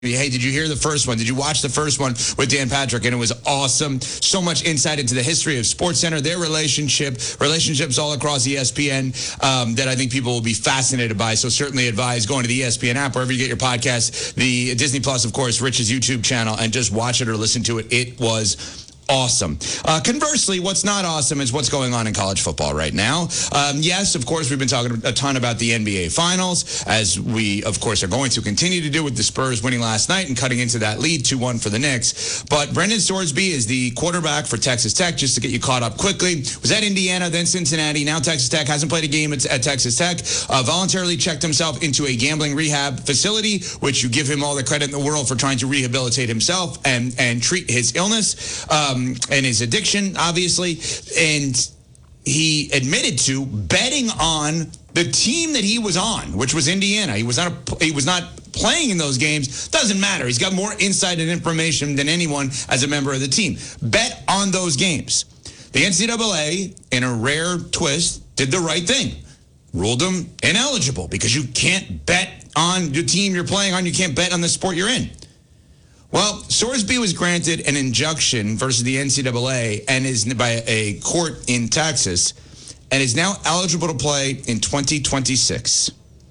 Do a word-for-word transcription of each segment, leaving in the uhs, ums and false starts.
Hey, did you hear the first one? Did you watch the first one with Dan Patrick? And it was awesome. So much insight into the history of SportsCenter, their relationship, relationships all across E S P N um, that I think people will be fascinated by. So certainly advise going to the E S P N app, wherever you get your podcast, the Disney Plus, of course, Rich's YouTube channel, and just watch it or listen to it. It was awesome. Uh, conversely, what's not awesome is what's going on in college football right now. Um, yes, of course, we've been talking a ton about the N B A Finals, as we, of course, are going to continue to do with the Spurs winning last night and cutting into that lead two one for the Knicks. But Brendan Sorsby is the quarterback for Texas Tech, just to get you caught up quickly. Was at Indiana, then Cincinnati, now Texas Tech. Hasn't played a game at, at Texas Tech. Uh, voluntarily checked himself into a gambling rehab facility, which you give him all the credit in the world for trying to rehabilitate himself and, and treat his illness. Um, and his addiction, obviously, and he admitted to betting on the team that he was on, which was Indiana. He was not a, he was not playing in those games. Doesn't matter. He's got more insight and information than anyone as a member of the team. Bet on those games. The N C double A, in a rare twist, did the right thing. Ruled him ineligible because you can't bet on the team you're playing on. You can't bet on the sport you're in. Well, Sorsby was granted an injunction versus the N C double A and is by a court in Texas and is now eligible to play in twenty twenty-six.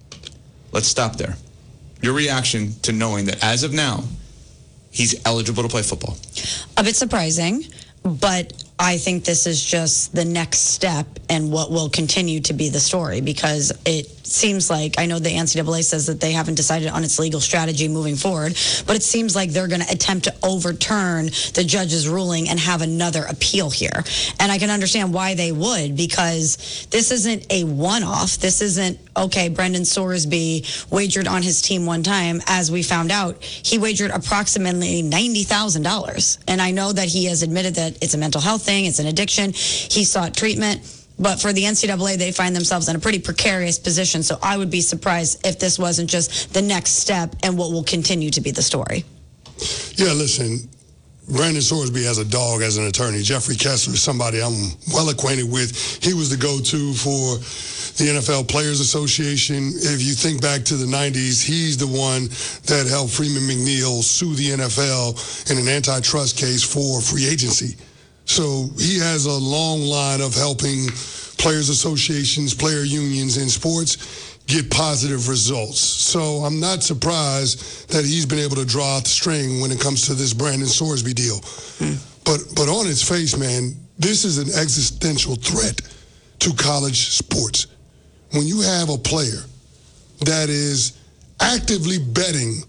Let's stop there. Your reaction to knowing that as of now, he's eligible to play football? A bit surprising, but I think this is just the next step and what will continue to be the story, because it seems like, I know the N C double A says that they haven't decided on its legal strategy moving forward, but it seems like they're going to attempt to overturn the judge's ruling and have another appeal here. And I can understand why they would, because this isn't a one-off. This isn't, okay, Brendan Sorsby wagered on his team one time. As we found out, he wagered approximately ninety thousand dollars. And I know that he has admitted that it's a mental health thing, it's an addiction. He sought treatment. But for the N C double A, they find themselves in a pretty precarious position. So I would be surprised if this wasn't just the next step and what will continue to be the story. Yeah, listen, Brandon Sorsby has a dog as an attorney. Jeffrey Kessler is somebody I'm well acquainted with. He was the go-to for the N F L Players Association. If you think back to the nineties, he's the one that helped Freeman McNeil sue the N F L in an antitrust case for free agency. So he has a long line of helping players associations, player unions in sports get positive results. So I'm not surprised that he's been able to draw out the string when it comes to this Brandon Sorsby deal. Mm. But but on its face, man, this is an existential threat to college sports. When you have a player that is actively betting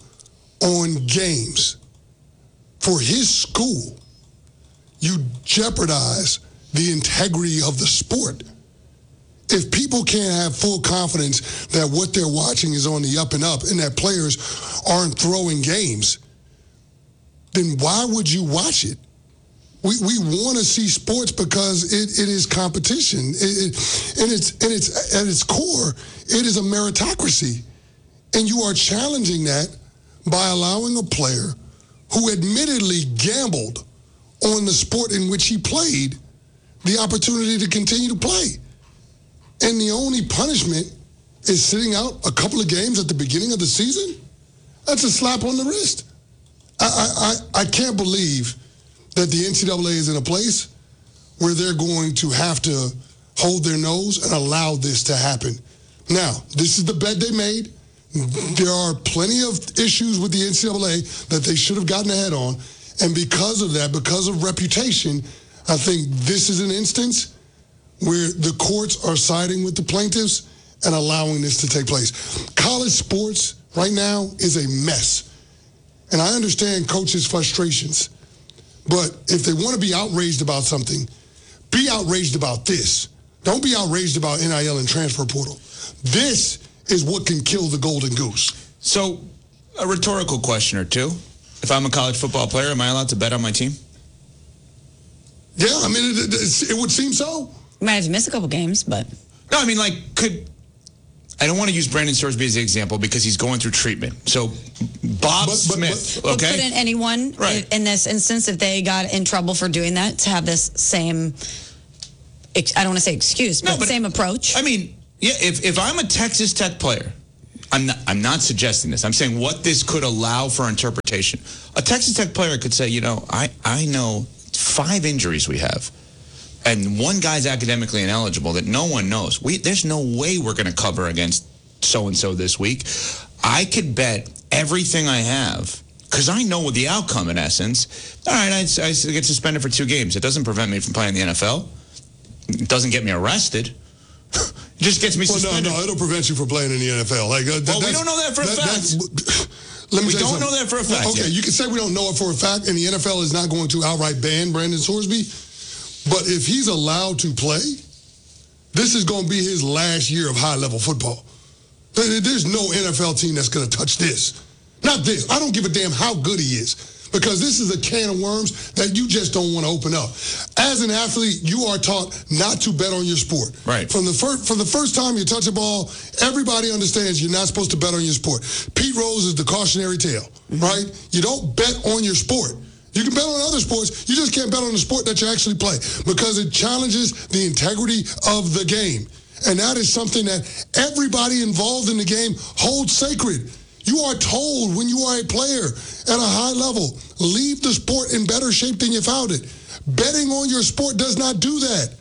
on games for his school, you jeopardize the integrity of the sport. If people can't have full confidence that what they're watching is on the up and up and that players aren't throwing games, then why would you watch it? We we want to see sports because it, it is competition. It, it, and it's and it's at its core, it is a meritocracy. And you are challenging that by allowing a player who admittedly gambled on the sport in which he played the opportunity to continue to play. And the only punishment is sitting out a couple of games at the beginning of the season? That's a slap on the wrist. I, I, I, I can't believe that the N C double A is in a place where they're going to have to hold their nose and allow this to happen. Now, this is the bet they made. There are plenty of issues with the N C double A that they should have gotten ahead on. And because of that, because of reputation, I think this is an instance where the courts are siding with the plaintiffs and allowing this to take place. College sports right now is a mess. And I understand coaches' frustrations. But if they want to be outraged about something, be outraged about this. Don't be outraged about N I L and transfer portal. This is what can kill the golden goose. So, a rhetorical question or two. If I'm a college football player, am I allowed to bet on my team? Yeah, I mean, it, it, it would seem so. You might have to miss a couple games, but... No, I mean, like, could... I don't want to use Brandon Sorsby as an example because he's going through treatment. So, Bob but, Smith, but, but, okay? But couldn't anyone, right. in, in this instance, if they got in trouble for doing that, to have this same... I don't want to say excuse, but, no, but same approach? I mean, yeah, if, if I'm a Texas Tech player... I'm not, I'm not suggesting this. I'm saying what this could allow for interpretation. A Texas Tech player could say, you know, I, I know five injuries we have, and one guy's academically ineligible that no one knows. We There's no way we're going to cover against so-and-so this week. I could bet everything I have, because I know the outcome in essence. All right, I, I get suspended for two games. It doesn't prevent me from playing the N F L. It doesn't get me arrested. It just gets me well, suspended. No, no, it'll prevent you from playing in the N F L. Like, uh, th- well, we don't know that for a that, fact. Let me we tell you don't something. know that for a fact. Well, okay, yet. You can say we don't know it for a fact, and the N F L is not going to outright ban Brandon Sorsby. But if he's allowed to play, this is going to be his last year of high-level football. There's no N F L team that's going to touch this. Not this. I don't give a damn how good he is, because this is a can of worms that you just don't want to open up. As an athlete, you are taught not to bet on your sport. Right. From the first, from the first time you touch a ball, everybody understands you're not supposed to bet on your sport. Pete Rose is the cautionary tale, mm-hmm. right? You don't bet on your sport. You can bet on other sports. You just can't bet on the sport that you actually play, because it challenges the integrity of the game. And that is something that everybody involved in the game holds sacred. You are told when you are a player at a high level, leave the sport in better shape than you found it. Betting on your sport does not do that.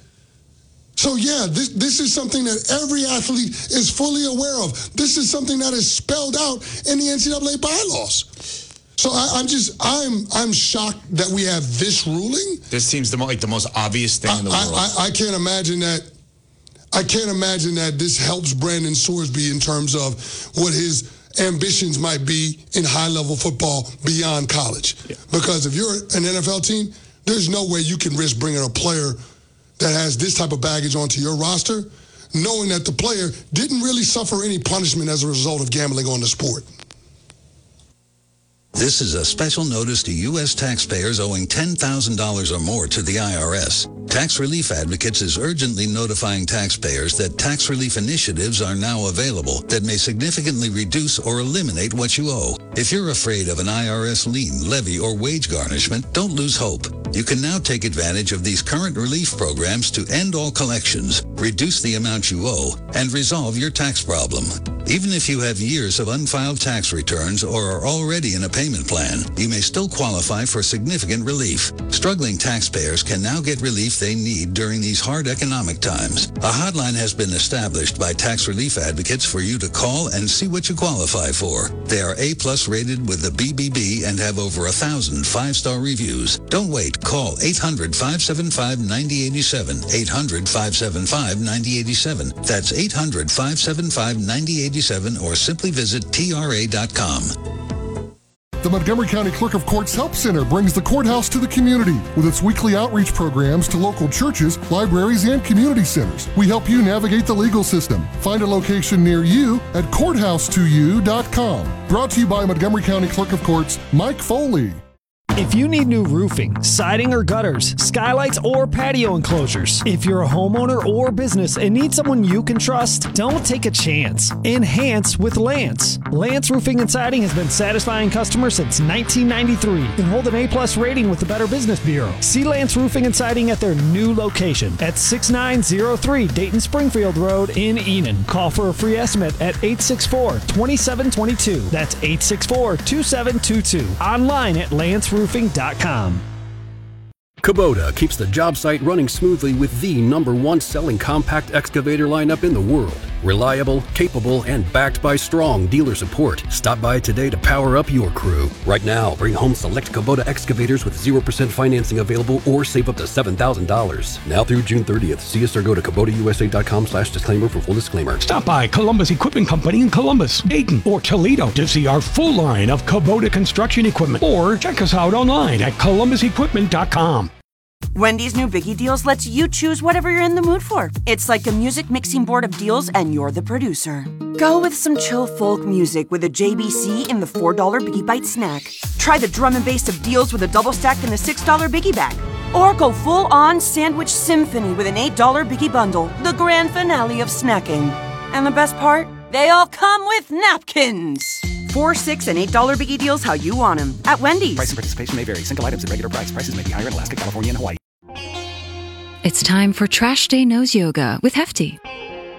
So yeah, this this is something that every athlete is fully aware of. This is something that is spelled out in the N C double A bylaws. So I, I'm just, I'm I'm shocked that we have this ruling. This seems the mo- like the most obvious thing I, in the I, world. I, I can't imagine that. I can't imagine that this helps Brandon Sorsby in terms of what his ambitions might be in high-level football beyond college. Yeah. Because if you're an N F L team, there's no way you can risk bringing a player that has this type of baggage onto your roster, knowing that the player didn't really suffer any punishment as a result of gambling on the sport. This is a special notice to U S taxpayers owing ten thousand dollars or more to the I R S. Tax Relief Advocates is urgently notifying taxpayers that tax relief initiatives are now available that may significantly reduce or eliminate what you owe. If you're afraid of an I R S lien, levy, or wage garnishment, don't lose hope. You can now take advantage of these current relief programs to end all collections, reduce the amount you owe, and resolve your tax problem. Even if you have years of unfiled tax returns or are already in a payment plan, you may still qualify for significant relief. Struggling taxpayers can now get relief they need during these hard economic times. A hotline has been established by Tax Relief Advocates for you to call and see what you qualify for. They are A-plus rated with the B B B and have over a thousand five-star reviews. Don't wait. Call eight hundred, five seven five, nine zero eight seven, eight hundred, five seven five, nine zero eight seven. That's eight hundred, five seven five, nine zero eight seven, or simply visit T R A dot com. The Montgomery County Clerk of Courts Help Center brings the courthouse to the community with its weekly outreach programs to local churches, libraries, and community centers. We help you navigate the legal system. Find a location near you at courthouse to you dot com. Brought to you by Montgomery County Clerk of Courts, Mike Foley. If you need new roofing, siding or gutters, skylights or patio enclosures, if you're a homeowner or business and need someone you can trust, don't take a chance. Enhance with Lance. Lance Roofing and Siding has been satisfying customers since nineteen ninety-three and hold an A-plus rating with the Better Business Bureau. See Lance Roofing and Siding at their new location at six nine zero three Dayton Springfield Road in Enon. Call for a free estimate at eight six four, two seven two two. That's eight six four, two seven two two. Online at lance roofing dot com. Kubota keeps the job site running smoothly with the number one selling compact excavator lineup in the world. Reliable, capable, and backed by strong dealer support. Stop by today to power up your crew. Right now, bring home select Kubota excavators with zero percent financing available or save up to seven thousand dollars. Now through June thirtieth. See us or go to Kubota U S A dot com slash disclaimer for full disclaimer. Stop by Columbus Equipment Company in Columbus, Dayton, or Toledo to see our full line of Kubota construction equipment. Or check us out online at columbus equipment dot com. Wendy's new Biggie Deals lets you choose whatever you're in the mood for. It's like a music mixing board of deals and you're the producer. Go with some chill folk music with a J B C in the four dollar Biggie Bite snack. Try the drum and bass of deals with a double stack in the six dollar Biggie Bag. Or go full-on sandwich symphony with an eight dollar Biggie Bundle, the grand finale of snacking. And the best part? They all come with napkins. Four, six, and eight dollar Biggie Deals how you want them at Wendy's. Price and participation may vary. Single items at regular price. Prices may be higher in Alaska, California, and Hawaii. It's time for Trash Day Nose Yoga with Hefty.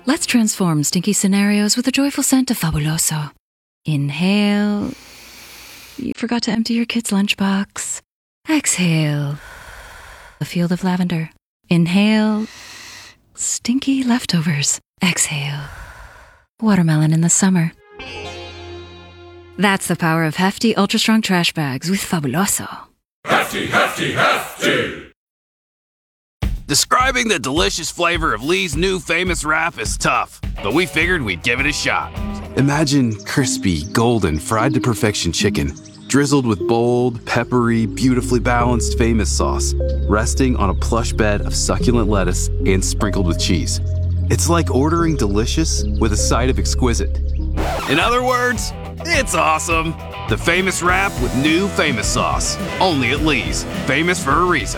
Let's transform stinky scenarios with the joyful scent of Fabuloso. Inhale. You forgot to empty your kid's lunchbox. Exhale. A field of lavender. Inhale. Stinky leftovers. Exhale. Watermelon in the summer. That's the power of hefty, ultra-strong trash bags with Fabuloso. Hefty, hefty, hefty! Describing the delicious flavor of Lee's new famous wrap is tough, but we figured we'd give it a shot. Imagine crispy, golden, fried to perfection chicken, drizzled with bold, peppery, beautifully balanced famous sauce, resting on a plush bed of succulent lettuce and sprinkled with cheese. It's like ordering delicious with a side of exquisite. In other words, it's awesome. The famous wrap with new famous sauce. Only at Lee's. Famous for a reason.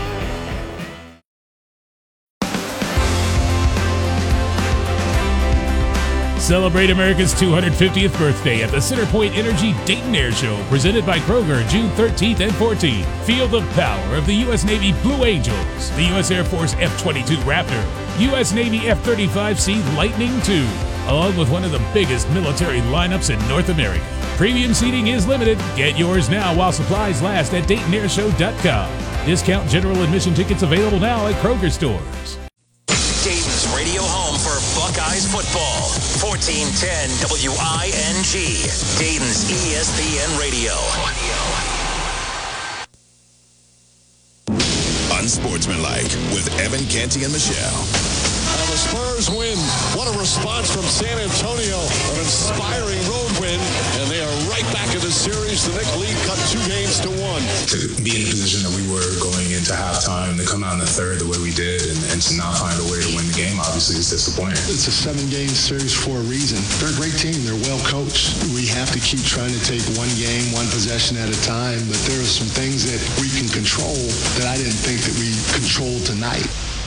Celebrate America's two hundred fiftieth birthday at the Centerpoint Energy Dayton Air Show, presented by Kroger, June thirteenth and fourteenth. Feel the power of the U S Navy Blue Angels, the U S Air Force F twenty-two Raptor, U S Navy F thirty-five C Lightning two, along with one of the biggest military lineups in North America. Premium seating is limited. Get yours now while supplies last at Dayton Air Show dot com. Discount general admission tickets available now at Kroger stores. Dayton's radio home for Buckeyes football. fourteen ten W I N G. Dayton's E S P N Radio. Unsportsmanlike with Evan Canty and Michelle. And the Spurs win. What a response from San Antonio. An inspiring road win. And they are right back in the series. The Knicks lead cut two games to one. To be in the position that we were going into halftime, to come out in the third the way we did, and, and to not find a way to win the game, obviously, is disappointing. It's a seven-game series for a reason. They're a great team. They're well coached. We have to keep trying to take one game, one possession at a time, but there are some things that we can control that I didn't think that we controlled tonight.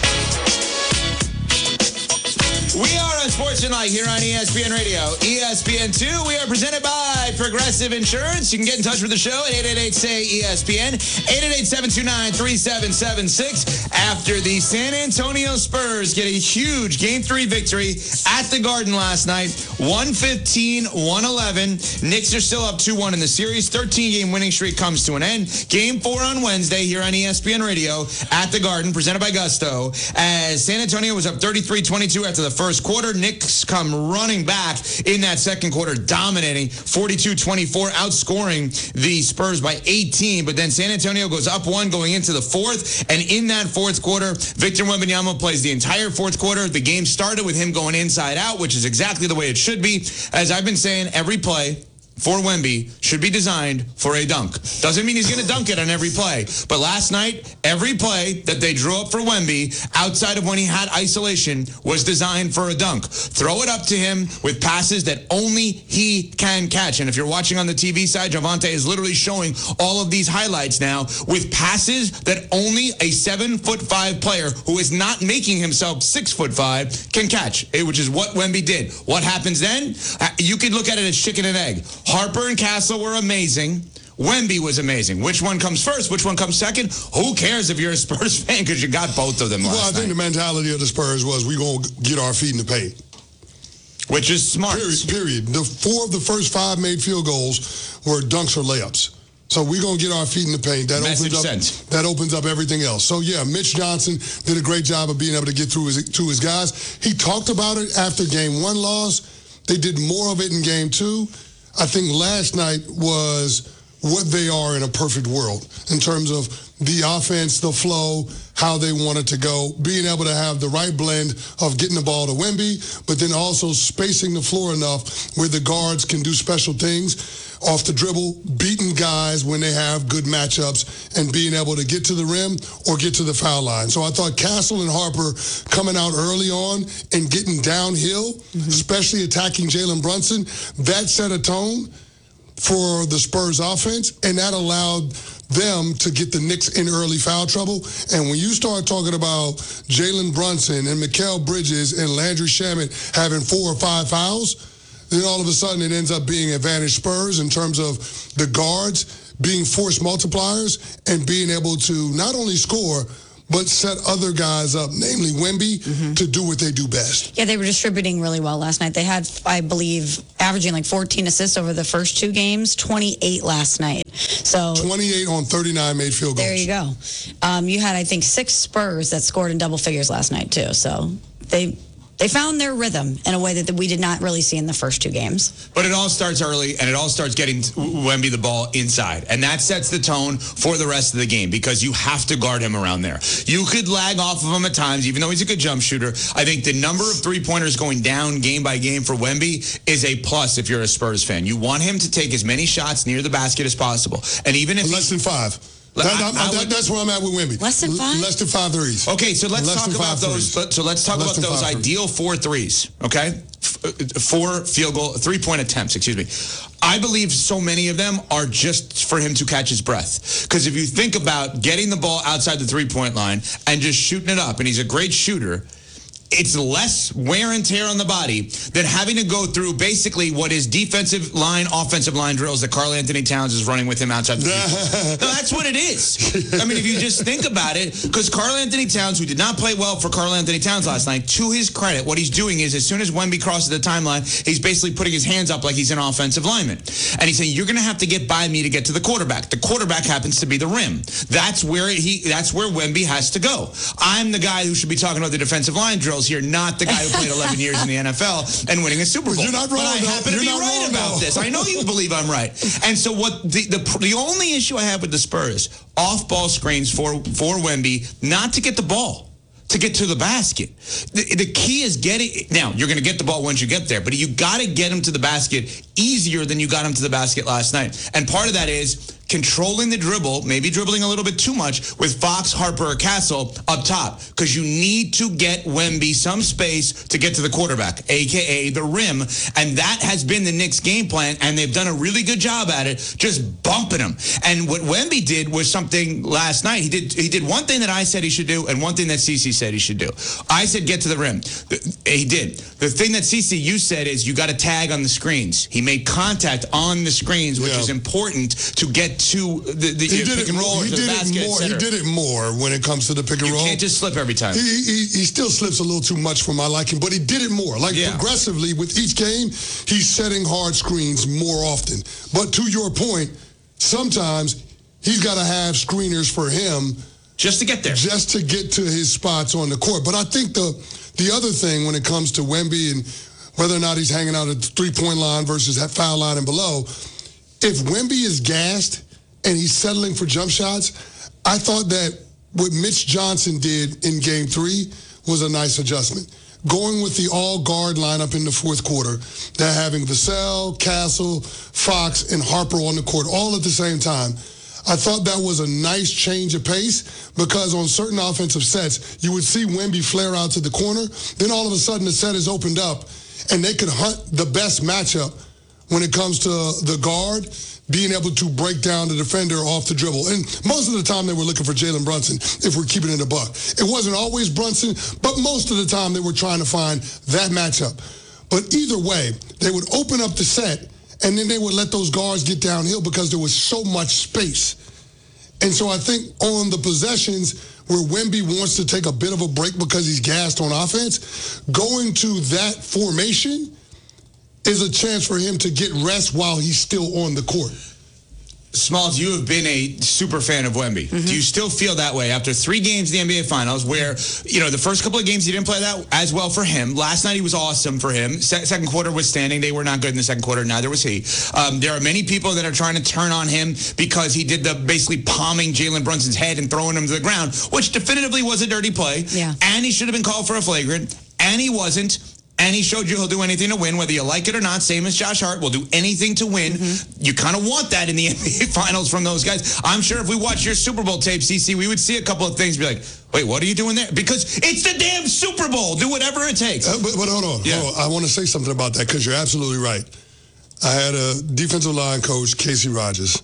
We are Unsportsmanlike here on E S P N Radio. E S P N two, we are presented by Progressive Insurance. You can get in touch with the show at eight eight eight, S A Y, E S P N, eight eight eight, seven two nine, three seven seven six. After the San Antonio Spurs get a huge Game three victory at the Garden last night, one fifteen, one eleven. Knicks are still up two one in the series. thirteen-game winning streak comes to an end. Game four on Wednesday here on E S P N Radio at the Garden, presented by Gusto. As San Antonio was up thirty-three twenty-two after the first First quarter, Knicks come running back in that second quarter, dominating forty-two twenty-four, outscoring the Spurs by eighteen. But then San Antonio goes up one going into the fourth. And in that fourth quarter, Victor Wembanyama plays the entire fourth quarter. The game started with him going inside out, which is exactly the way it should be. As I've been saying, every play for Wemby should be designed for a dunk. Doesn't mean he's going to dunk it on every play. But last night, every play that they drew up for Wemby, outside of when he had isolation, was designed for a dunk. Throw it up to him with passes that only he can catch. And if you're watching on the T V side, Javante is literally showing all of these highlights now with passes that only a seven foot five player who is not making himself six foot five can catch, which is what Wemby did. What happens then? You could look at it as chicken and egg. Harper and Castle were amazing. Wemby was amazing. Which one comes first? Which one comes second? Who cares if you're a Spurs fan because you got both of them last Well, I think night. the mentality of the Spurs was we're going to get our feet in the paint. Which is smart. Period. Period. The four of the first five made field goals were dunks or layups. So we're going to get our feet in the paint. That Message opens up, sent. that opens up everything else. So, yeah, Mitch Johnson did a great job of being able to get through his, to his guys. He talked about it after game one loss. They did more of it in game two. I think last night was what they are in a perfect world in terms of the offense, the flow, how they want it to go, being able to have the right blend of getting the ball to Wemby, but then also spacing the floor enough where the guards can do special things off the dribble, beating guys when they have good matchups, and being able to get to the rim or get to the foul line. So I thought Castle and Harper coming out early on and getting downhill, mm-hmm. especially attacking Jalen Brunson, that set a tone for the Spurs offense, and that allowed them to get the Knicks in early foul trouble. And when you start talking about Jalen Brunson and Mikal Bridges and Landry Shamet having four or five fouls, then all of a sudden it ends up being advantage Spurs in terms of the guards being force multipliers and being able to not only score, but set other guys up, namely Wemby, mm-hmm. to do what they do best. Yeah, they were distributing really well last night. They had, I believe, averaging like fourteen assists over the first two games, twenty-eight last night. So twenty-eight on thirty-nine made field goals. There you go. Um, you had, I think, six Spurs that scored in double figures last night, too. So they... They found their rhythm in a way that we did not really see in the first two games. But it all starts early, and it all starts getting Wemby the ball inside. And that sets the tone for the rest of the game because you have to guard him around there. You could lag off of him at times, even though he's a good jump shooter. I think the number of three-pointers going down game by game for Wemby is a plus if you're a Spurs fan. You want him to take as many shots near the basket as possible. And even if Less than five. That, I, I that, that's where I'm at with Wemby. Less than five? Less than five threes. Okay, so let's Less talk about those. Threes. So let's talk Less about those ideal threes. four threes. Okay, four field goal, three point attempts. Excuse me. I believe so many of them are just for him to catch his breath. Because if you think about getting the ball outside the three point line and just shooting it up, and he's a great shooter, it's less wear and tear on the body than having to go through basically what is defensive line, offensive line drills that Karl Anthony Towns is running with him outside the three. No, that's what it is. I mean, if you just think about it, because Karl Anthony Towns, who did not play well for Karl Anthony Towns last night, to his credit, what he's doing is as soon as Wemby crosses the timeline, he's basically putting his hands up like he's an offensive lineman. And he's saying, you're going to have to get by me to get to the quarterback. The quarterback happens to be the rim. That's where he. That's where Wemby has to go. I'm the guy who should be talking about the defensive line drills here, not the guy who played eleven years in the N F L and winning a Super Bowl. You're not wrong, but I though. happen to You're be not right wrong, about though. this. I know you believe I'm right. And so what the, the the only issue I have with the Spurs, off-ball screens for, for Wemby, not to get the ball, to get to the basket. The, the key is getting, now, you're going to get the ball once you get there, but you got to get him to the basket easier than you got him to the basket last night. And part of that is controlling the dribble, maybe dribbling a little bit too much with Fox, Harper, or Castle up top, because you need to get Wemby some space to get to the quarterback, a k a the rim, and that has been the Knicks' game plan, and they've done a really good job at it, just bumping him. And what Wemby did was something last night. He did he did one thing that I said he should do, and one thing that Cece said he should do. I said get to the rim. He did. The thing that Cece, you said is you got to tag on the screens. He made contact on the screens, which yeah. is important to get to the, the he did pick it and roll more, or he the did basket, it more. He did it more when it comes to the pick and you roll. You can't just slip every time. He, he, he still slips a little too much for my liking, but he did it more. Like yeah. progressively with each game, he's setting hard screens more often. But to your point, sometimes he's got to have screeners for him just to get there, just to get to his spots on the court. But I think the the other thing when it comes to Wemby and whether or not he's hanging out at the three-point line versus that foul line and below, if Wemby is gassed and he's settling for jump shots, I thought that what Mitch Johnson did in game three was a nice adjustment. Going with the all-guard lineup in the fourth quarter, they're having Vassell, Castle, Fox, and Harper on the court all at the same time. I thought that was a nice change of pace because on certain offensive sets, you would see Wemby flare out to the corner. Then all of a sudden the set is opened up and they could hunt the best matchup when it comes to the guard, being able to break down the defender off the dribble. And most of the time they were looking for Jalen Brunson, if we're keeping it a buck. It wasn't always Brunson, but most of the time they were trying to find that matchup. But either way, they would open up the set, and then they would let those guards get downhill because there was so much space. And so I think on the possessions where Wemby wants to take a bit of a break because he's gassed on offense, going to that formation is a chance for him to get rest while he's still on the court. Smalls, you have been a super fan of Wemby. Mm-hmm. Do you still feel that way after three games in the N B A Finals where, you know, the first couple of games he didn't play that as well for him. Last night he was awesome for him. Se- second quarter was standing. They were not good in the second quarter. Neither was he. Um, there are many people that are trying to turn on him because he did the basically palming Jalen Brunson's head and throwing him to the ground, which definitively was a dirty play. Yeah. And he should have been called for a flagrant. And he wasn't. And he showed you he'll do anything to win, whether you like it or not. Same as Josh Hart will do anything to win. Mm-hmm. You kind of want that in the N B A Finals from those guys. I'm sure if we watch your Super Bowl tape, C C, we would see a couple of things and be like, wait, what are you doing there? Because it's the damn Super Bowl. Do whatever it takes. Uh, but, but hold on. Yeah. Hold on. I want to say something about that because you're absolutely right. I had a defensive line coach, Casey Rogers.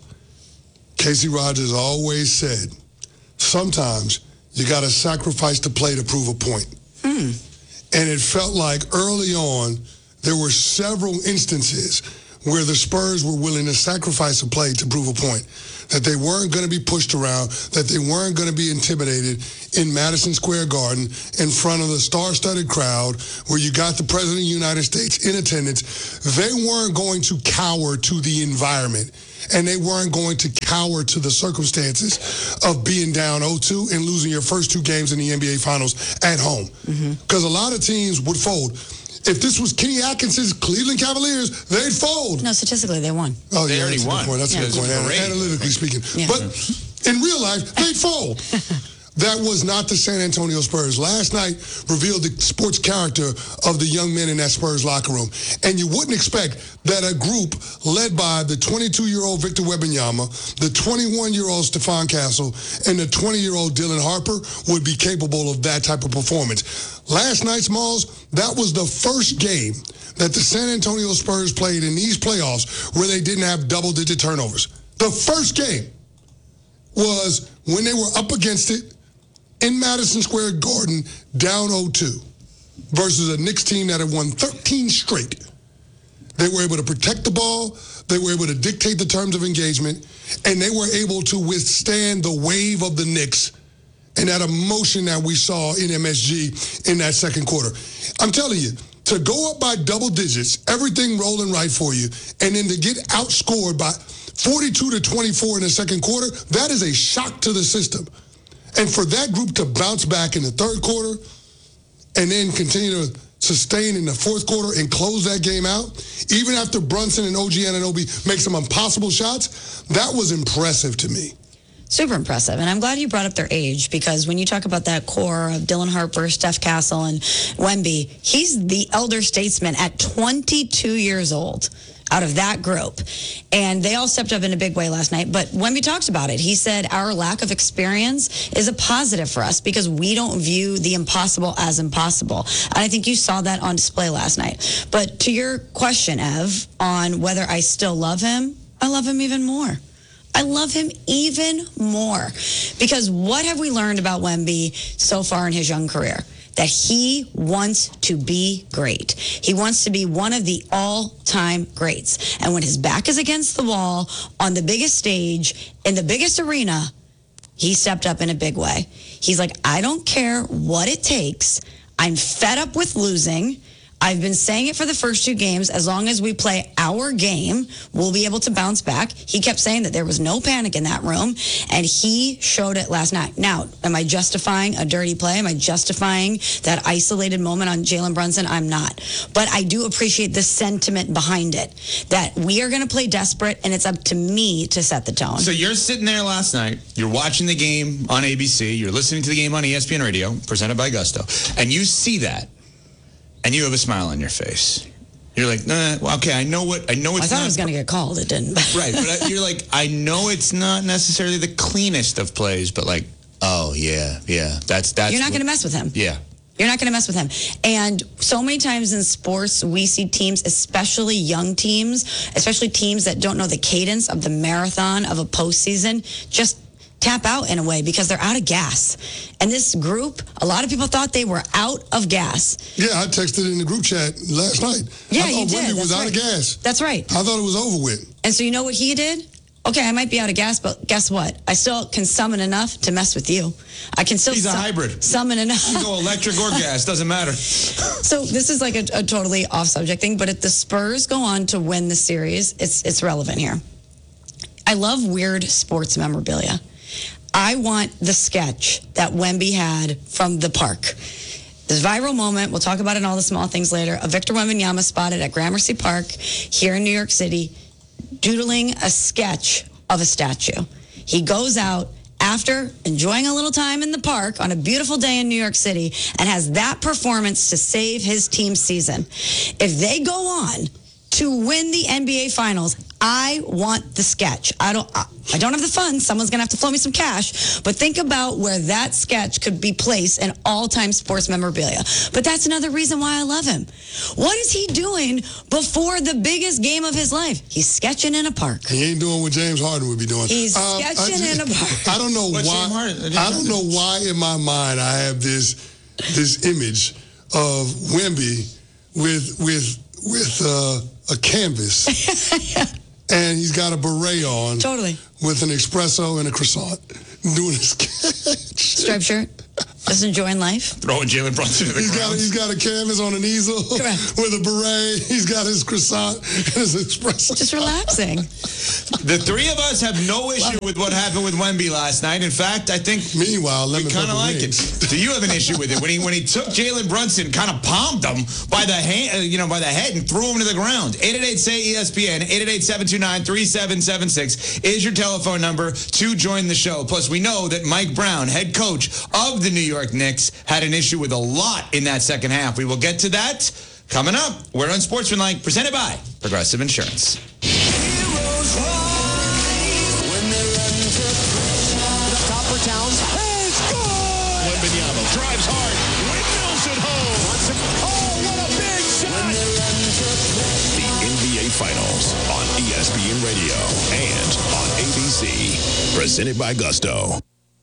Casey Rogers always said, sometimes you got to sacrifice the play to prove a point. Mm. And it felt like early on, there were several instances where the Spurs were willing to sacrifice a play to prove a point, that they weren't going to be pushed around, that they weren't going to be intimidated in Madison Square Garden in front of the star-studded crowd where you got the President of the United States in attendance. They weren't going to cower to the environment, and they weren't going to cower to the circumstances of being down oh two and losing your first two games in the N B A Finals at home. Because a lot of teams would fold. If this was Kenny Atkinson's Cleveland Cavaliers, they'd fold. No, statistically, they won. Oh, They yeah, already that's a won. good point. That's Yeah. a good point. Great. Analytically speaking. Yeah. But in real life, they'd fold. That was not the San Antonio Spurs. Last night revealed the sports character of the young men in that Spurs locker room. And you wouldn't expect that a group led by the twenty-two-year-old Victor Wembanyama, the twenty-one-year-old Stephon Castle, and the twenty-year-old Dylan Harper would be capable of that type of performance. Last night, Smalls, that was the first game that the San Antonio Spurs played in these playoffs where they didn't have double-digit turnovers. The first game was when they were up against it in Madison Square Garden, down oh two, versus a Knicks team that had won thirteen straight. They were able to protect the ball, they were able to dictate the terms of engagement, and they were able to withstand the wave of the Knicks and that emotion that we saw in M S G in that second quarter. I'm telling you, to go up by double digits, everything rolling right for you, and then to get outscored by forty-two to twenty-four in the second quarter, that is a shock to the system. And for that group to bounce back in the third quarter and then continue to sustain in the fourth quarter and close that game out, even after Brunson and O G Anunoby make some impossible shots, that was impressive to me. Super impressive. And I'm glad you brought up their age, because when you talk about that core of Dylan Harper, Steph Castle, and Wemby, he's the elder statesman at twenty-two years old out of that group. And they all stepped up in a big way last night. But Wemby talks about it. He said our lack of experience is a positive for us because we don't view the impossible as impossible. And I think you saw that on display last night. But to your question, Ev, on whether I still love him, I love him even more. I love him even more. Because what have we learned about Wemby so far in his young career? That he wants to be great. He wants to be one of the all-time greats. And when his back is against the wall, on the biggest stage, in the biggest arena, he stepped up in a big way. He's like, I don't care what it takes. I'm fed up with losing. I've been saying it for the first two games. As long as we play our game, we'll be able to bounce back. He kept saying that there was no panic in that room, and he showed it last night. Now, am I justifying a dirty play? Am I justifying that isolated moment on Jalen Brunson? I'm not. But I do appreciate the sentiment behind it, that we are going to play desperate, and it's up to me to set the tone. So you're sitting there last night, you're watching the game on A B C, you're listening to the game on E S P N Radio, presented by Gusto, and you see that. And you have a smile on your face. You're like, nah, well, okay, I know what, I know it's I thought not. I was going to get called. It didn't. Right, but I, you're like, I know it's not necessarily the cleanest of plays, but like, oh, yeah, yeah, that's, that's. You're not going to mess with him. Yeah. You're not going to mess with him. And so many times in sports, we see teams, especially young teams, especially teams that don't know the cadence of the marathon of a postseason, just tap out in a way because they're out of gas. And this group, a lot of people thought they were out of gas. Yeah, I texted in the group chat last night. Yeah, I thought you did. Wemby was That's out right. of gas. That's right. I thought it was over with. And so you know what he did? Okay, I might be out of gas, but guess what? I still can summon enough to mess with you. I can still He's a su- hybrid. summon enough. You go electric or gas, doesn't matter. So this is like a, a totally off-subject thing, but if the Spurs go on to win the series, it's it's relevant here. I love weird sports memorabilia. I want the sketch that Wemby had from the park. This viral moment, we'll talk about it in all the small things later, of Victor Wembanyama spotted at Gramercy Park here in New York City, doodling a sketch of a statue. He goes out after enjoying a little time in the park on a beautiful day in New York City and has that performance to save his team's season. If they go on to win the N B A Finals, I want the sketch. I don't I, I don't have the funds. Someone's going to have to throw me some cash. But think about where that sketch could be placed in all-time sports memorabilia. But that's another reason why I love him. What is he doing before the biggest game of his life? He's sketching in a park. He ain't doing what James Harden would be doing. He's Um, I sketching just- in a park. I don't know What's why. James Harden? I don't know why in my mind I have this this image of Wemby with with with uh, a canvas, and he's got a beret on. Totally. With an espresso and a croissant. Doing his striped shirt. Just enjoying life. Throwing Jalen Brunson to the he's ground. Got, he's got a canvas on an easel. Correct. With a beret. He's got his croissant and his espresso. Just relaxing. The three of us have no issue with what happened with Wemby last night. In fact, I think Meanwhile, we kind of like it. Do you have an issue with it when he when he took Jalen Brunson, kind of palmed him by the hand, you know, by the head, and threw him to the ground? eight eight eight say E S P N. eight eight eight, seven two nine, three seven seven six is your telephone number to join the show. Plus, we know that Mike Brown, head coach of the New York Knicks, had an issue with a lot in that second half. We will get to that coming up. We're on Sportsmanlike, presented by Progressive Insurance. Heroes rise when they run to the top for Towns. Hey, score! Wembanyama drives hard. Windmills at home. Brunson. Oh, what a big shot! When they run to the N B A Finals on E S P N Radio and on A B C. Presented by Gusto.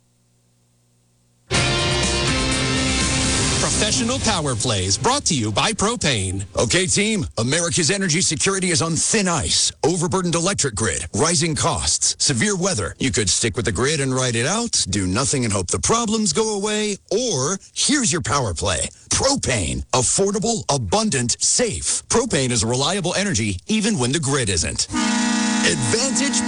Professional Power Plays, brought to you by Propane. Okay, team, America's energy security is on thin ice. Overburdened electric grid, rising costs, severe weather. You could stick with the grid and ride it out, do nothing and hope the problems go away, or here's your power play. Propane. Affordable, abundant, safe. Propane is reliable energy even when the grid isn't. Advantage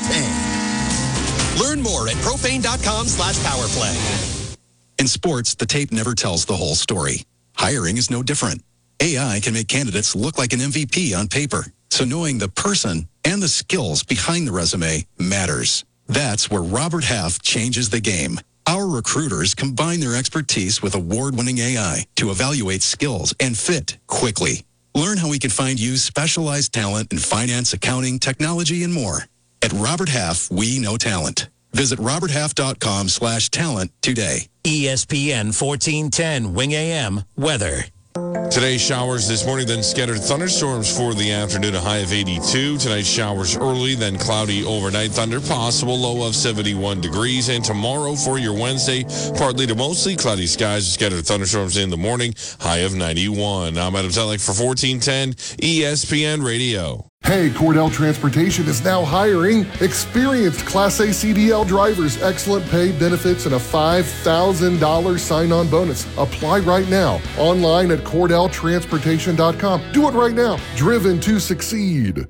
Propane. Learn more at propane.com slash powerplay. In sports, the tape never tells the whole story. Hiring is no different. A I can make candidates look like an M V P on paper. So knowing the person and the skills behind the resume matters. That's where Robert Half changes the game. Our recruiters combine their expertise with award-winning A I to evaluate skills and fit quickly. Learn how we can find you specialized talent in finance, accounting, technology, and more. At Robert Half, we know talent. Visit roberthalf.com slash talent today. E S P N fourteen ten Wing A M weather. Today's showers this morning, then scattered thunderstorms for the afternoon, a high of eighty-two. Tonight's showers early, then cloudy overnight, thunder possible, low of seventy-one degrees. And tomorrow for your Wednesday, partly to mostly cloudy skies, scattered thunderstorms in the morning, high of ninety-one. I'm Adam Zellick for fourteen ten E S P N Radio. Hey, Cordell Transportation is now hiring experienced Class A C D L drivers, excellent pay, benefits, and a five thousand dollars sign-on bonus. Apply right now, online at cordell transportation dot com. Do it right now. Driven to succeed.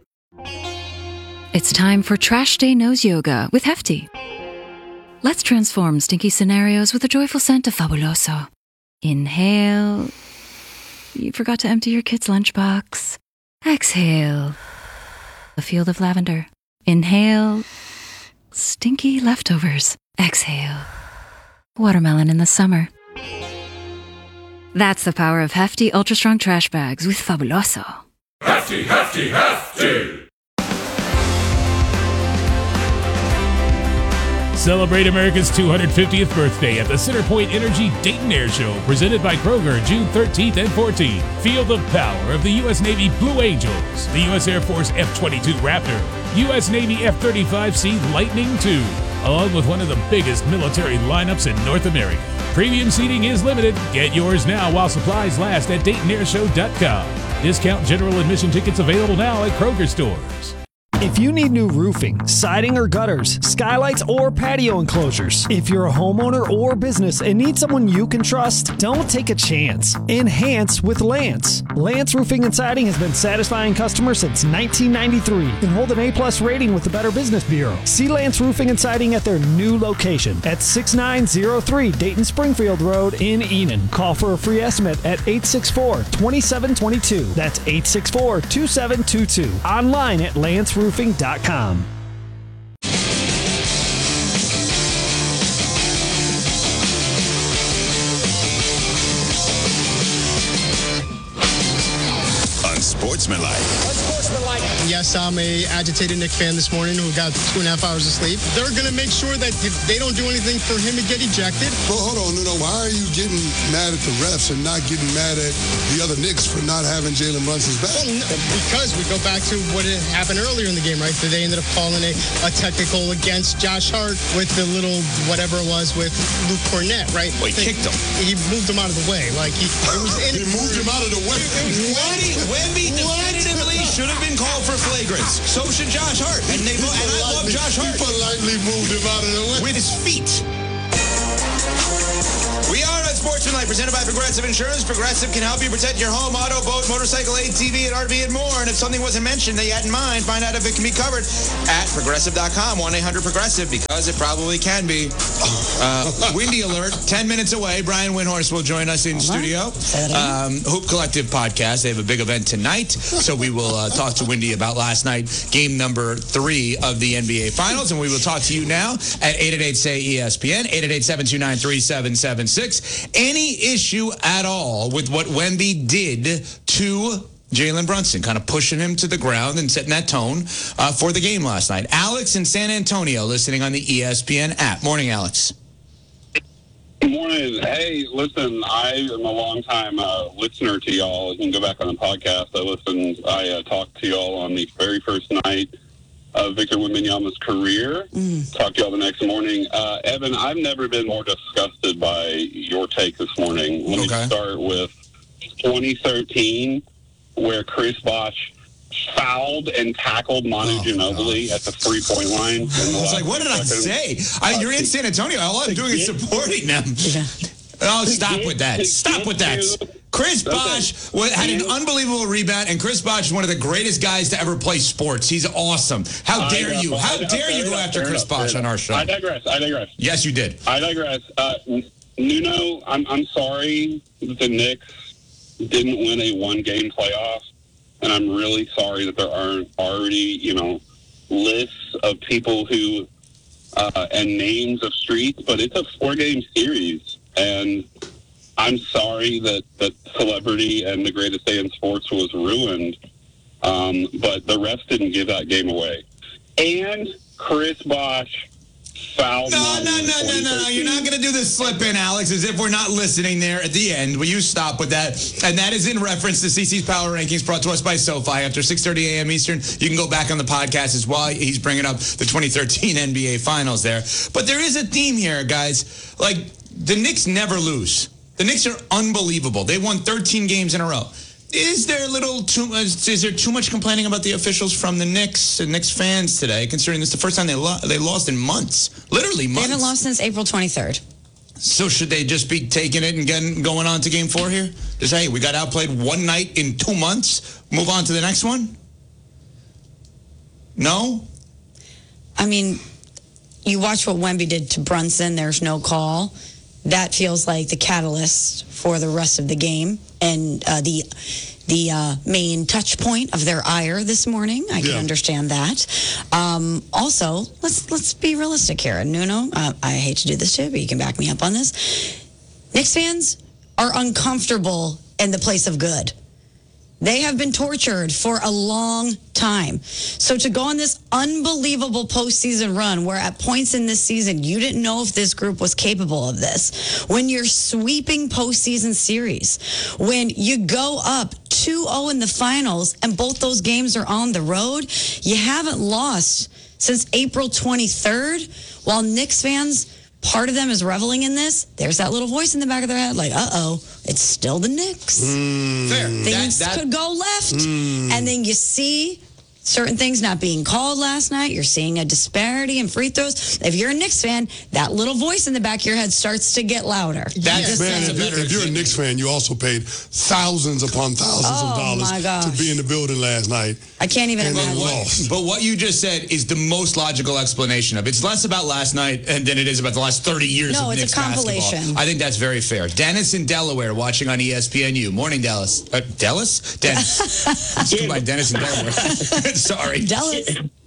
It's time for Trash Day Nose Yoga with Hefty. Let's transform stinky scenarios with a joyful scent of Fabuloso. Inhale. You forgot to empty your kid's lunchbox. Exhale. A field of lavender. Inhale. Stinky leftovers. Exhale. Watermelon in the summer. That's the power of Hefty Ultra Strong Trash Bags with Fabuloso. Hefty, hefty, hefty! Celebrate America's two hundred fiftieth birthday at the Centerpoint Energy Dayton Air Show, presented by Kroger, June thirteenth and fourteenth. Feel the power of the U S Navy Blue Angels, the U S Air Force F twenty-two Raptor, U S Navy F thirty-five C Lightning two, along with one of the biggest military lineups in North America. Premium seating is limited. Get yours now while supplies last at Dayton Air Show dot com. Discount general admission tickets available now at Kroger stores. If you need new roofing, siding or gutters, skylights or patio enclosures, if you're a homeowner or business and need someone you can trust, don't take a chance. Enhance with Lance. Lance Roofing and Siding has been satisfying customers since nineteen ninety-three and hold an A-plus rating with the Better Business Bureau. See Lance Roofing and Siding at their new location at six nine zero three Dayton Springfield Road in Enon. Call for a free estimate at eight six four, two seven two two. That's eight six four, two seven two two. Online at lance roofing dot com. Unsportsmanlike. Unsportsmanlike. Yes, I'm a agitated Knick fan this morning who got two and a half hours of sleep. They're going to make sure that if they don't do anything for him to get ejected. Well, hold on, Nuno. Why are you getting mad at the refs and not getting mad at the other Knicks for not having Jalen Brunson's back? Well, no, because we go back to what had happened earlier in the game, right? So they ended up calling a, a technical against Josh Hart with the little whatever it was with Luke Cornett, right? Well, he kicked him. He moved him out of the way. Like he, it was in, he moved him out of the way. Wemby, Wemby definitively should have been called for flagrants. So should Josh Hart. And, they, and I love Josh Hart. He politely moved him out of the way. With his feet. We are on Sportsmanlike, presented by Progressive Insurance. Progressive can help you protect your home, auto, boat, motorcycle, A T V, and R V, and more. And if something wasn't mentioned that you had in mind, find out if it can be covered at Progressive dot com, one eight hundred Progressive, because it probably can be. Uh, windy alert, ten minutes away. Brian Windhorst will join us in studio. Um, Hoop Collective podcast. They have a big event tonight, so we will uh, talk to Windy about last night, game number three of the N B A Finals, and we will talk to you now at eight eight eight, S A Y, E S P N, eight eight eight, seven two nine, three seven seven six. Any issue at all with what Wemby did to Jalen Brunson, kind of pushing him to the ground and setting that tone uh, for the game last night? Alex in San Antonio listening on the E S P N app. Morning, Alex. Good morning. Hey, listen, I am a long-time uh, listener to y'all. You can go back on the podcast. I listened, I uh, talked to y'all on the very first night of Victor Wembanyama's career. Mm. Talk to y'all the next morning. Uh, Evan, I've never been more disgusted by your take this morning. Let okay. me start with twenty thirteen, where Chris Bosh fouled and tackled Manu oh, Ginobili at the three-point line. I was like, what did seconds. I say? I, you're in San Antonio. All I'm doing is supporting them. Yeah. Oh, stop with that. Stop with that. Chris Bosh had an unbelievable rebound, and Chris Bosh is one of the greatest guys to ever play sports. He's awesome. How dare you? How dare you go after Chris Bosh on our show? I digress. I digress. Yes, you did. I digress. Uh, Nuno, I'm, I'm sorry that the Knicks didn't win a one-game playoff, and I'm really sorry that there aren't already, you know, lists of people who uh, and names of streets, but it's a four-game series. And I'm sorry that, that celebrity and the greatest day in sports was ruined, um, but the refs didn't give that game away. And Chris Bosh fouled. No, no, no, no, no, no. You're not going to do this slip in, Alex, as if we're not listening there at the end. Will you stop with that? And that is in reference to C C's Power Rankings, brought to us by SoFi. After six thirty a.m. Eastern, you can go back on the podcast as well. He's bringing up the twenty thirteen N B A Finals there. But there is a theme here, guys. Like, the Knicks never lose. The Knicks are unbelievable. They won thirteen games in a row. Is there a little too is, is there too much complaining about the officials from the Knicks and Knicks fans today, considering this is the first time they lo- they lost in months, literally months? They haven't lost since April twenty-third. So should they just be taking it and getting going on to game four here? Just, hey, we got outplayed one night in two months. Move on to the next one? No? I mean, you watch what Wemby did to Brunson. There's no call. That feels like the catalyst for the rest of the game and uh, the the uh, main touch point of their ire this morning. I can yeah. understand that. Um, also, let's let's be realistic here. Nuno, uh, I hate to do this to you, but you can back me up on this. Knicks fans are uncomfortable in the place of good. They have been tortured for a long time. So to go on this unbelievable postseason run where at points in this season you didn't know if this group was capable of this, when you're sweeping postseason series, when you go up two oh in the finals and both those games are on the road, you haven't lost since April twenty-third, while Knicks fans, part of them is reveling in this. There's that little voice in the back of their head like, uh-oh, it's still the Knicks. Mm, Fair. Things that, that, could go left. Mm. And then you see certain things not being called last night. You're seeing a disparity in free throws. If you're a Knicks fan, that little voice in the back of your head starts to get louder. That's Man, if, you're, if you're a Knicks fan, you also paid thousands upon thousands oh, of dollars to be in the building last night. I can't even and imagine. What, but what you just said is the most logical explanation of it. It's less about last night and than it is about the last thirty years no, of it's Knicks a compilation. basketball. I think that's very fair. Dennis in Delaware watching on E S P N U. Morning, Dallas. Uh, Dallas? Dennis. Let's go by Dennis in Delaware. Sorry. Dallas.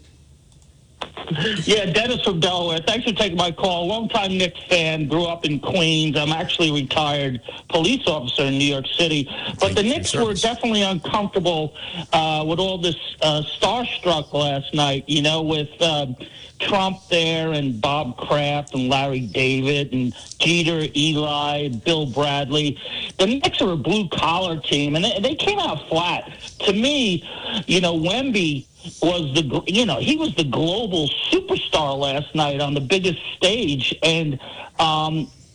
Yeah, Dennis from Delaware. Thanks for taking my call. Longtime Knicks fan, grew up in Queens. I'm actually a retired police officer in New York City. But Thank the Knicks were definitely uncomfortable uh, with all this uh, starstruck last night, you know, with um, Trump there and Bob Kraft and Larry David and Jeter, Eli, Bill Bradley. The Knicks are a blue-collar team, and they, they came out flat. To me, you know, Wemby was the, you know, he was the global superstar last night on the biggest stage. And um,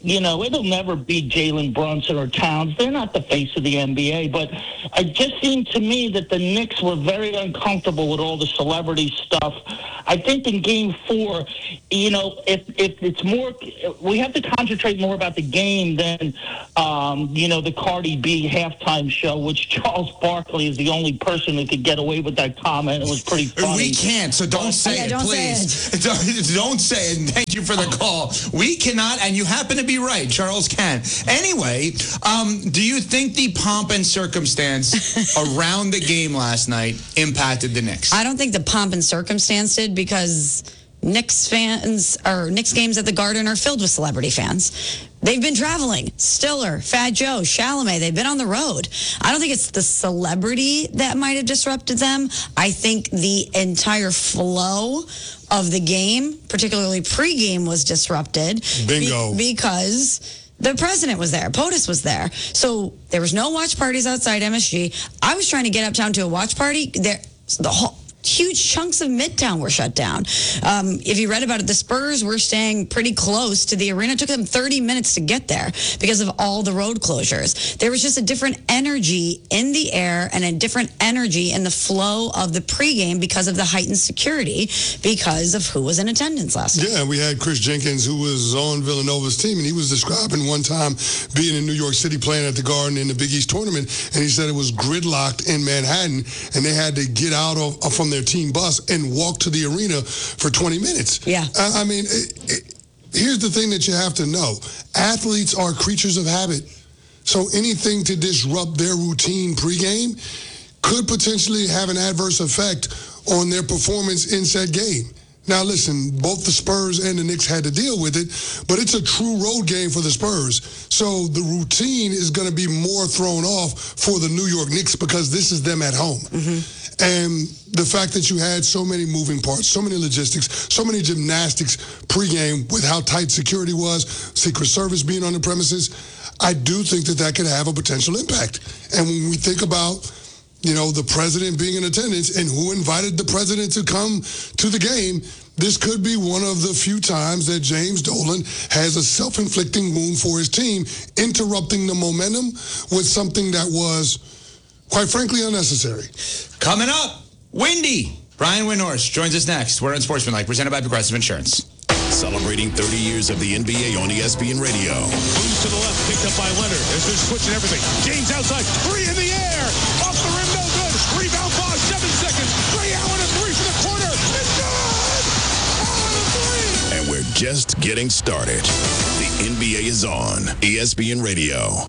you know, it'll never be Jalen Brunson or Towns. They're not the face of the N B A, but it just seemed to me that the Knicks were very uncomfortable with all the celebrity stuff. I think in game four, you know, if, if it's more, we have to concentrate more about the game than, um, you know, the Cardi B halftime show, which Charles Barkley is the only person who could get away with that comment. It was pretty funny. We can't, so don't say yeah, it, don't please. Say it. Don't, don't say it, and thank you for the call. We cannot, and you happen to be right, Charles can. Anyway, um, do you think the pomp and circumstance around the game last night impacted the Knicks? I don't think the pomp and circumstance did, because Knicks fans, or Knicks games at the Garden are filled with celebrity fans. They've been traveling. Stiller, Fat Joe, Chalamet, they've been on the road. I don't think it's the celebrity that might have disrupted them. I think the entire flow of the game, particularly pregame, was disrupted. Bingo. Be- because the president was there. POTUS was there. So there was no watch parties outside M S G. I was trying to get uptown to a watch party. There, the whole... Huge chunks of Midtown were shut down. Um, if you read about it, the Spurs were staying pretty close to the arena. It took them thirty minutes to get there because of all the road closures. There was just a different energy in the air and a different energy in the flow of the pregame because of the heightened security, because of who was in attendance last night. Yeah, and we had Chris Jenkins, who was on Villanova's team, and he was describing one time being in New York City playing at the Garden in the Big East tournament, and he said it was gridlocked in Manhattan, and they had to get out of from their team bus and walk to the arena for twenty minutes. Yeah. I, I mean, it, it, here's the thing that you have to know. Athletes are creatures of habit. So anything to disrupt their routine pregame could potentially have an adverse effect on their performance in said game. Now, listen, both the Spurs and the Knicks had to deal with it, but it's a true road game for the Spurs. So the routine is going to be more thrown off for the New York Knicks because this is them at home. Mm-hmm. And the fact that you had so many moving parts, so many logistics, so many gymnastics pregame with how tight security was, Secret Service being on the premises, I do think that that could have a potential impact. And when we think about, you know, the president being in attendance and who invited the president to come to the game, this could be one of the few times that James Dolan has a self-inflicting wound for his team, interrupting the momentum with something that was, quite frankly, unnecessary. Coming up, Windy. Brian Windhorst joins us next. We're on Sportsmanlike, presented by Progressive Insurance. Celebrating thirty years of the N B A on E S P N Radio. Moves to the left, picked up by Leonard. As they're switching everything. James outside, three in the air. Off the rim, no good. Rebound pause, seven seconds. Ray Allen, a three for the corner. It's good! Allen, a three! And we're just getting started. The N B A is on E S P N Radio.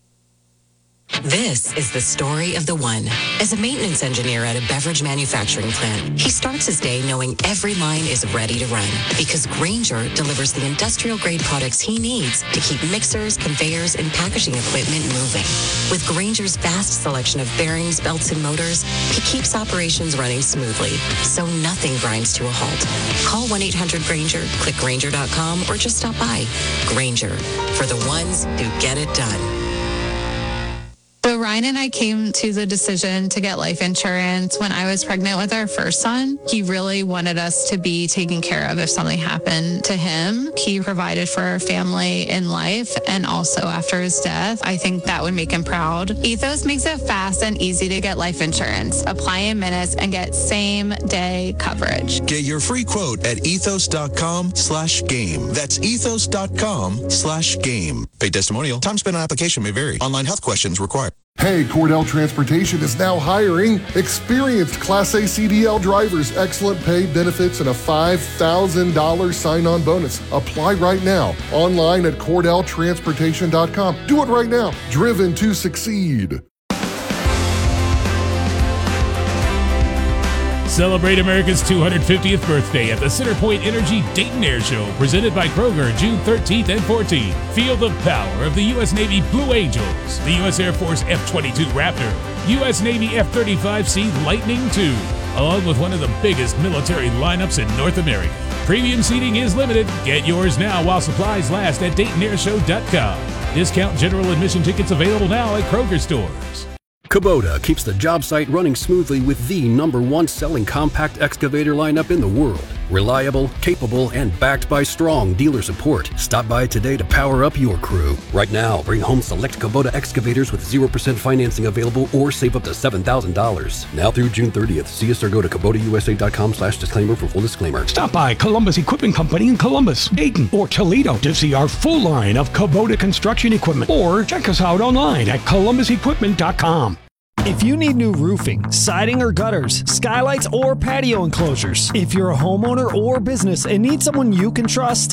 This is the story of the one. As a maintenance engineer at a beverage manufacturing plant, he starts his day knowing every line is ready to run because Grainger delivers the industrial-grade products he needs to keep mixers, conveyors, and packaging equipment moving. With Grainger's vast selection of bearings, belts, and motors, he keeps operations running smoothly, so nothing grinds to a halt. Call one eight hundred Grainger, click Grainger dot com, or just stop by. Grainger, for the ones who get it done. So Ryan and I came to the decision to get life insurance when I was pregnant with our first son. He really wanted us to be taken care of if something happened to him. He provided for our family in life and also after his death. I think that would make him proud. Ethos makes it fast and easy to get life insurance. Apply in minutes and get same day coverage. Get your free quote at ethos.com slash game. That's ethos.com slash game. Paid testimonial. Time spent on application may vary. Online health questions required. Hey, Cordell Transportation is now hiring experienced Class A C D L drivers, excellent pay, benefits, and a five thousand dollars sign-on bonus. Apply right now, online at cordell transportation dot com. Do it right now. Driven to succeed. Celebrate America's two hundred fiftieth birthday at the CenterPoint Energy Dayton Air Show, presented by Kroger, June thirteenth and fourteenth. Feel the power of the U S Navy Blue Angels, the U S Air Force F twenty-two Raptor, U S Navy F thirty-five C Lightning two, along with one of the biggest military lineups in North America. Premium seating is limited. Get yours now while supplies last at Dayton Air Show dot com. Discount general admission tickets available now at Kroger stores. Kubota keeps the job site running smoothly with the number one selling compact excavator lineup in the world. Reliable, capable, and backed by strong dealer support. Stop by today to power up your crew. Right now, bring home select Kubota excavators with zero percent financing available or save up to seven thousand dollars. Now through June thirtieth. See us or go to Kubota U S A dot com slash disclaimer for full disclaimer. Stop by Columbus Equipment Company in Columbus, Dayton, or Toledo to see our full line of Kubota construction equipment. Or check us out online at columbus equipment dot com. If you need new roofing, siding or gutters, skylights or patio enclosures, if you're a homeowner or business and need someone you can trust,